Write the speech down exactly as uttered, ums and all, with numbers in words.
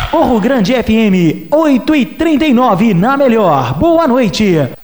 Morro Grande F M, oito e trinta e nove na melhor. Boa noite.